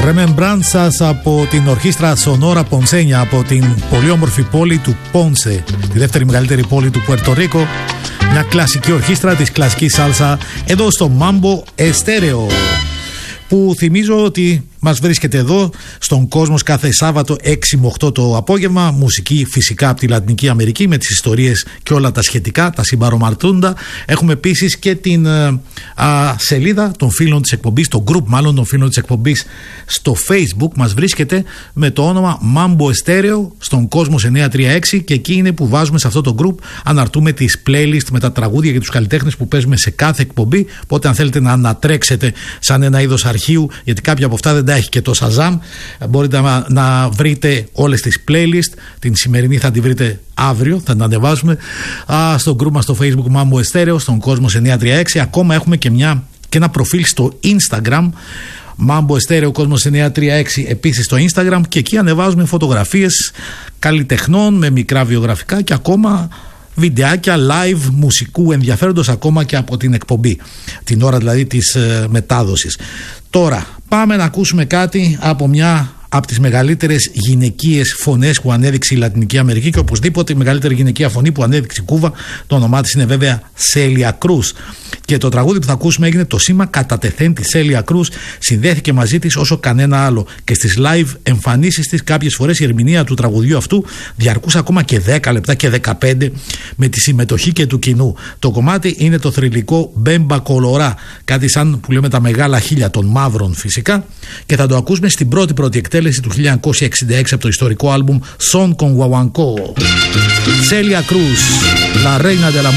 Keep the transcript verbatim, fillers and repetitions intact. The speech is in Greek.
Remembranzas από την ορχήστρα Sonora Ponceña από την πολύ όμορφη πόλη του Πόνσε, τη δεύτερη μεγαλύτερη πόλη του Πουερτο-Ρίκο. Μια κλασική ορχήστρα της κλασικής σάλσα εδώ στο Mambo Estéreo, που θυμίζω ότι μας βρίσκεται εδώ στον Κόσμος κάθε Σάββατο έξι με οκτώ το απόγευμα. Μουσική φυσικά από τη Λατινική Αμερική με τις ιστορίες και όλα τα σχετικά, τα συμπαρομαρτούντα. Έχουμε επίσης και την α, σελίδα των φίλων της εκπομπής, το group μάλλον των φίλων της εκπομπής στο Facebook. Μας βρίσκεται με το όνομα Mambo Estéreo στον Κόσμος εννιακόσια τριάντα έξι, και εκεί είναι που βάζουμε σε αυτό το group, αναρτούμε τις playlist με τα τραγούδια και τους καλλιτέχνες που παίζουμε σε κάθε εκπομπή. Οπότε αν θέλετε να ανατρέξετε σαν ένα είδος αρχείου, γιατί κάποια από αυτά δεν τα έχει και το Shazam, μπορείτε να, να βρείτε όλες τις playlist. Την σημερινή θα τη βρείτε αύριο, θα την ανεβάσουμε α, στο group μας στο Facebook Mambo Estéreo στον Κόσμος εννιακόσια τριάντα έξι. Ακόμα έχουμε και, μια, και ένα προφίλ στο Instagram, Mambo Estéreo Κόσμος εννιακόσια τριάντα έξι, επίσης στο Instagram, και εκεί ανεβάζουμε φωτογραφίες καλλιτεχνών με μικρά βιογραφικά και ακόμα βιντεάκια live μουσικού ενδιαφέροντος, ακόμα και από την εκπομπή, την ώρα δηλαδή της ε, μετάδοσης. Τώρα πάμε να ακούσουμε κάτι από μια από τις μεγαλύτερες γυναικείες φωνές που ανέδειξε η Λατινική Αμερική, και οπωσδήποτε η μεγαλύτερη γυναικεία φωνή που ανέδειξε η Κούβα. Το όνομά της είναι βέβαια Σέλια Κρούς, και το τραγούδι που θα ακούσουμε έγινε το σήμα κατά τεθέν της Σέλια Κρούς. Συνδέθηκε μαζί της όσο κανένα άλλο, και στις live εμφανίσεις της κάποιες φορές η ερμηνεία του τραγουδιού αυτού διαρκούσε ακόμα και δέκα λεπτά και δεκαπέντε, με τη συμμετοχή και του κοινού. Το κομμάτι είναι το θρυλικό Μπέμπα Κολορά, κάτι σαν που λέμε τα μεγάλα χίλια των μαύρων φυσικά, και θα το ακούσουμε στην πρώτη πρώτη εκτέλεση του χίλια εννιακόσια εξήντα έξι από το ιστορικό άλμπουμ Son con Guaguancó. Celia Cruz, la reina de la